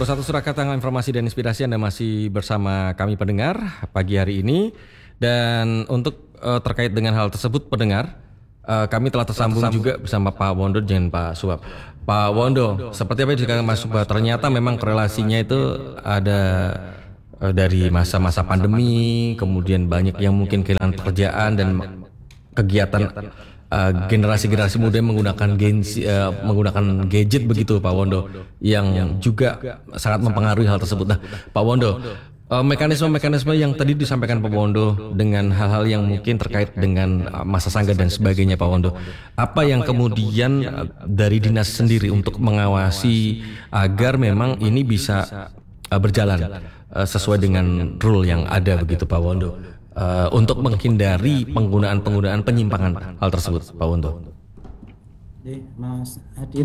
Persatu Surakarta Informasi dan Inspirasi, Anda masih bersama kami pendengar pagi hari ini. Dan untuk terkait dengan hal tersebut pendengar, kami telah tersambung juga bersama Pak Wondo dan Pak Suwab. Pak Wondo, seperti apa yang dikatakan Mas Suwab, ternyata memang korelasinya itu ada dari masa-masa pandemi, kemudian banyak yang mungkin kehilangan pekerjaan dan kegiatan generasi-generasi muda menggunakan gadget begitu Pak Wondo, yang juga sangat mempengaruhi hal tersebut. Nah Pak Wondo, mekanisme-mekanisme yang tadi disampaikan Pak Wondo dengan hal-hal yang mungkin terkait dengan masa sangga dan sebagainya Pak Wondo, apa yang kemudian dari dinas sendiri untuk mengawasi agar memang ini bisa berjalan sesuai dengan rule yang ada begitu Pak Wondo, untuk menghindari penggunaan penyimpangan hal tersebut Pak Wondo. Mas Adit,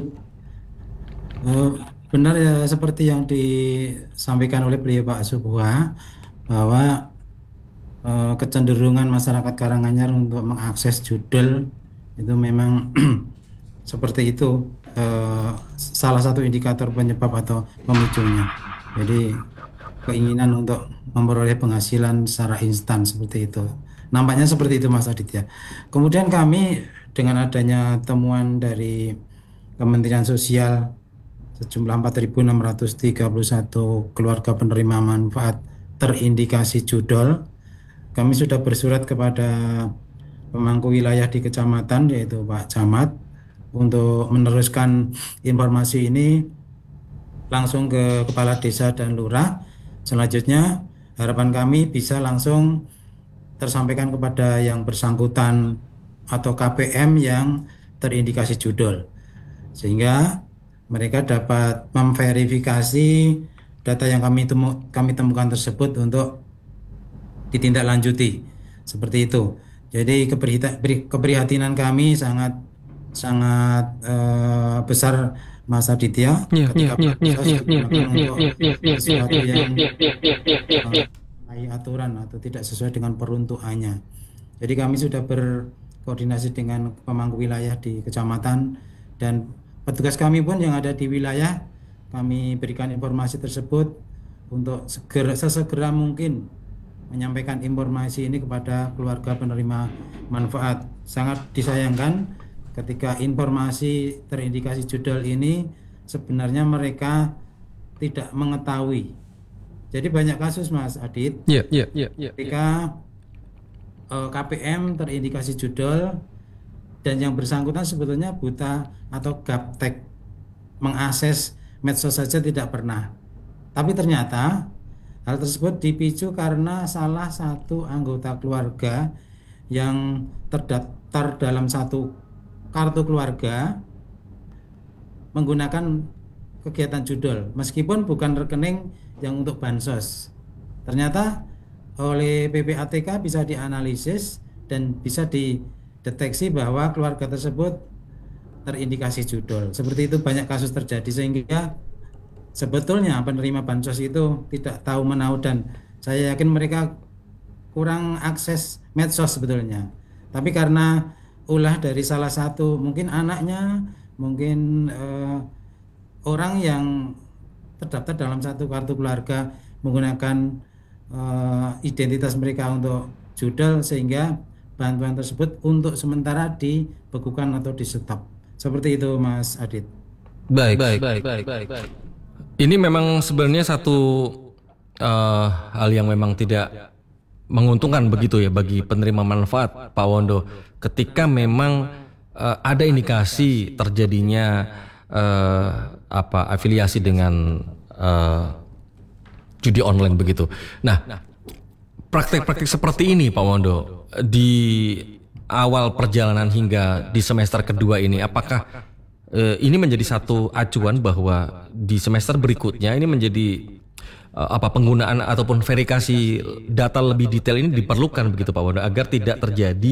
benar ya seperti yang disampaikan oleh beliau Pak Subwa, bahwa kecenderungan masyarakat Karanganyar untuk mengakses judel itu memang seperti itu, salah satu indikator penyebab atau pemicunya. Jadi keinginan untuk memperoleh penghasilan secara instan seperti itu. Nampaknya seperti itu Mas Adit ya. Kemudian kami dengan adanya temuan dari Kementerian Sosial sejumlah 4.631 keluarga penerima manfaat terindikasi judol, kami sudah bersurat kepada pemangku wilayah di kecamatan yaitu Pak Camat untuk meneruskan informasi ini langsung ke kepala desa dan lurah. Selanjutnya harapan kami bisa langsung tersampaikan kepada yang bersangkutan atau KPM yang terindikasi judol, sehingga mereka dapat memverifikasi data yang kami temukan tersebut untuk ditindaklanjuti seperti itu. Jadi keprihatinan kami sangat besar Mas Aditya ketika proses digunakan untuk sesuatu yang aturan atau tidak sesuai dengan peruntukannya. Jadi kami sudah berkoordinasi dengan pemangku wilayah di kecamatan, dan petugas kami pun yang ada di wilayah, kami berikan informasi tersebut untuk sesegera mungkin menyampaikan informasi ini kepada keluarga penerima manfaat. Sangat disayangkan ketika informasi terindikasi judol ini sebenarnya mereka tidak mengetahui. Jadi banyak kasus Mas Adit, ketika KPM terindikasi judol dan yang bersangkutan sebetulnya buta atau gaptek, mengakses medsos saja tidak pernah. Tapi ternyata hal tersebut dipicu karena salah satu anggota keluarga yang terdaftar dalam satu kartu keluarga menggunakan kegiatan judol meskipun bukan rekening yang untuk bansos. Ternyata oleh PPATK bisa dianalisis dan bisa dideteksi bahwa keluarga tersebut terindikasi judol. Seperti itu banyak kasus terjadi, sehingga sebetulnya penerima bansos itu tidak tahu menahu, dan saya yakin mereka kurang akses medsos sebetulnya. Tapi karena ulah dari salah satu mungkin anaknya, mungkin orang yang terdaftar dalam satu kartu keluarga menggunakan identitas mereka untuk judol, sehingga bantuan tersebut untuk sementara dibekukan atau di stop. Seperti itu Mas Adit. Baik. Ini memang sebenarnya satu hal yang memang tidak menguntungkan begitu ya bagi penerima manfaat Pak Wondo, ketika memang ada indikasi terjadinya afiliasi dengan judi online begitu. Nah, praktek-praktek seperti ini Pak Wondo di awal perjalanan hingga di semester kedua ini, apakah ini menjadi satu acuan bahwa di semester berikutnya ini menjadi penggunaan ataupun verifikasi data lebih detail ini diperlukan begitu Pak Wondo, agar tidak terjadi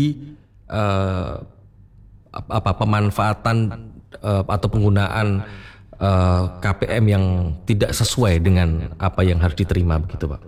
pemanfaatan atau penggunaan KPM yang tidak sesuai dengan apa yang harus diterima begitu Pak.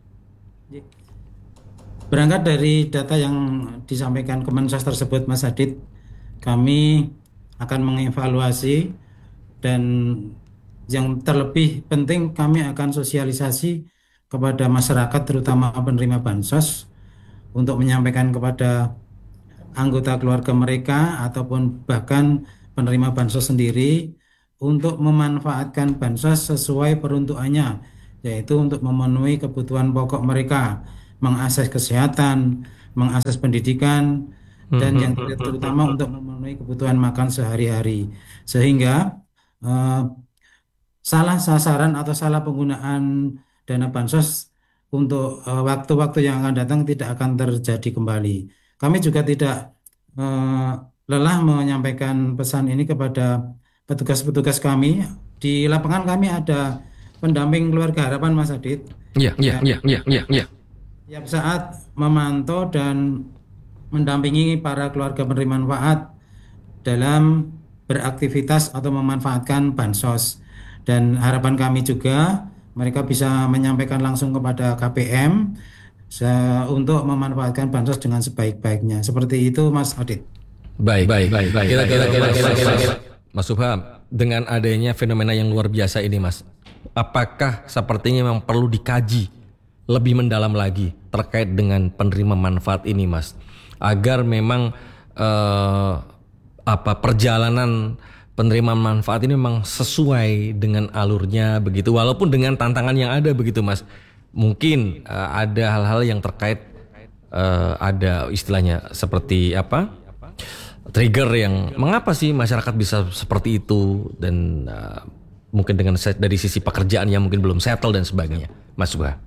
Berangkat dari data yang disampaikan Kemensos tersebut Mas Adit, kami akan mengevaluasi dan Yang terlebih penting kami akan sosialisasi kepada masyarakat terutama penerima bansos untuk menyampaikan kepada anggota keluarga mereka ataupun bahkan penerima bansos sendiri untuk memanfaatkan bansos sesuai peruntukannya, yaitu untuk memenuhi kebutuhan pokok mereka, mengakses kesehatan, mengakses pendidikan, dan yang terutama untuk memenuhi kebutuhan makan sehari-hari. Sehingga eh, salah sasaran atau salah penggunaan dana bansos untuk waktu-waktu yang akan datang tidak akan terjadi kembali. Kami juga tidak eh, lelah menyampaikan pesan ini kepada petugas-petugas kami. Di lapangan kami ada pendamping keluarga harapan Mas Adit Iya, iya, yang iya, iya, iya, iya. tiap saat memantau dan mendampingi para keluarga penerima manfaat dalam beraktivitas atau memanfaatkan bansos. Dan harapan kami juga mereka bisa menyampaikan langsung kepada KPM untuk memanfaatkan bansos dengan sebaik-baiknya. Seperti itu, Mas Adit. Baik, baik, baik, baik. Kira-kira, Mas Subham, dengan adanya fenomena yang luar biasa ini, Mas, apakah sepertinya memang perlu dikaji lebih mendalam lagi terkait dengan penerima manfaat ini, Mas, agar memang perjalanan penerimaan manfaat ini memang sesuai dengan alurnya begitu, walaupun dengan tantangan yang ada begitu, Mas. Mungkin ada hal-hal yang terkait ada istilahnya seperti trigger yang mengapa sih masyarakat bisa seperti itu, dan mungkin dengan dari sisi pekerjaan yang mungkin belum settle dan sebagainya. Mas Subha.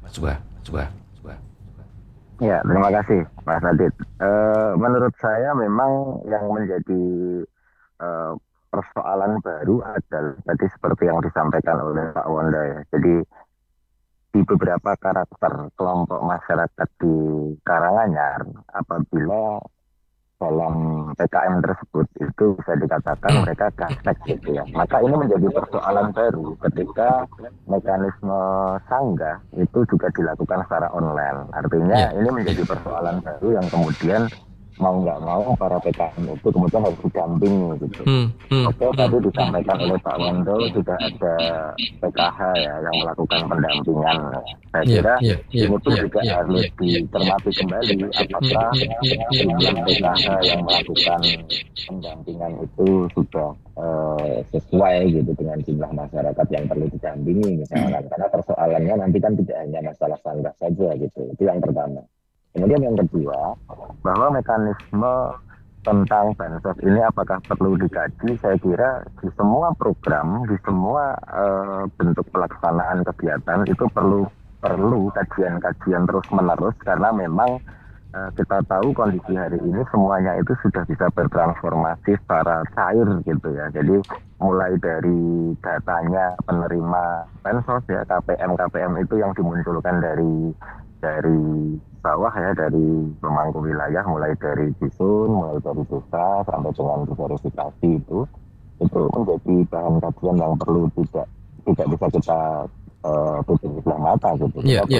Ya, terima kasih Mas Adit. Menurut saya memang yang menjadi eh, persoalan baru adalah tadi seperti yang disampaikan oleh Pak Wonda ya. Jadi di beberapa karakter kelompok masyarakat di Karanganyar, apabila dalam PKM tersebut itu bisa dikatakan mereka gastek gitu ya. Maka ini menjadi persoalan baru ketika mekanisme sanggah itu juga dilakukan secara online. Artinya Ya. ini menjadi persoalan baru yang kemudian mau nggak mau para PKM itu kemudian harus didampingi gitu. Oke, tadi disampaikan oleh Pak Wendo sudah ada PKH ya yang melakukan pendampingan. Saya kira ini pun juga harus dicermati kembali apakah jumlah PKH yang melakukan pendampingan itu sudah sesuai gitu dengan jumlah masyarakat yang perlu didampingi misalnya. Karena persoalannya nanti kan tidak hanya masalah sanggah saja gitu. Itu yang pertama. Kemudian yang kedua, bahwa mekanisme tentang bansos ini apakah perlu dikaji? Saya kira di semua program, di semua bentuk pelaksanaan kegiatan itu perlu kajian-kajian terus-menerus karena memang kita tahu kondisi hari ini semuanya itu sudah bisa bertransformasi secara cair gitu ya. Jadi mulai dari datanya penerima bansos ya KPM itu yang dimunculkan dari bawah ya, dari pemangku wilayah, mulai dari dusun, mulai dari desa sampai dengan diverifikasi itu menjadi bahan kajian yang perlu tidak bisa kita tutup sebelah mata gitu.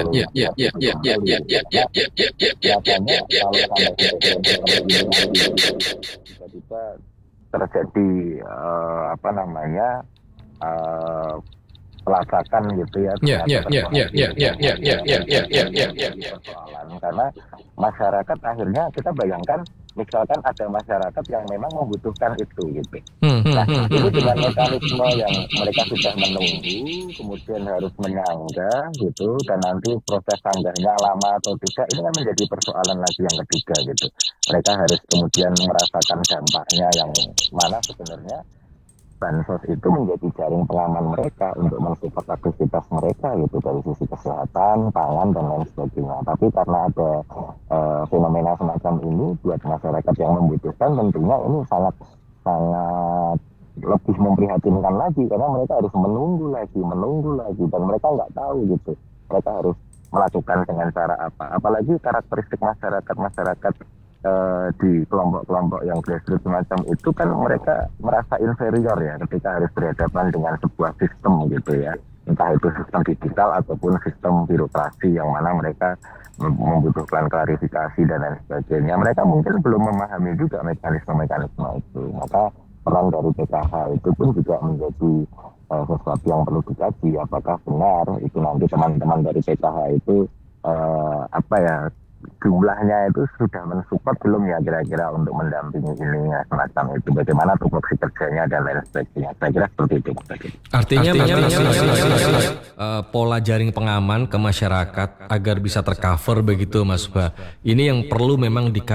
Katanya kalau tiba-tiba terjadi pelacakan gitu ya. Persoalan karena masyarakat akhirnya kita bayangkan misalkan ada masyarakat yang memang membutuhkan itu gitu. Nah, ini dengan mekanisme yang mereka sudah menunggu, kemudian harus menyanggah gitu, dan nanti proses sanggahnya lama atau tidak, ini kan menjadi persoalan lagi yang ketiga gitu. Mereka harus kemudian merasakan dampaknya yang mana sebenarnya bansos itu menjadi jaring pengaman mereka untuk mensupport aktivitas mereka gitu dari sisi kesehatan, pangan dan lain sebagainya. Tapi karena ada fenomena semacam ini buat masyarakat yang membutuhkan, tentunya ini sangat lebih memprihatinkan lagi karena mereka harus menunggu lagi dan mereka nggak tahu gitu. Mereka harus melakukan dengan cara apa. Apalagi karakteristik masyarakat di kelompok-kelompok yang grassroots semacam itu kan mereka merasa inferior ya ketika harus berhadapan dengan sebuah sistem gitu ya, entah itu sistem digital ataupun sistem birokrasi yang mana mereka membutuhkan klarifikasi dan lain sebagainya. Mereka mungkin belum memahami juga mekanisme-mekanisme itu, maka peran dari PKH itu pun juga menjadi sesuatu yang perlu dikaji, apakah benar itu nanti teman-teman dari PKH itu jumlahnya itu sudah mensupport belum ya kira-kira untuk mendampingi ini ya, semacam itu, bagaimana tupoksi kerjanya dan lain sebagainya. Saya kira seperti itu. Artinya pola jaring pengaman ke masyarakat agar bisa tercover begitu Mas Ba. Ini yang perlu memang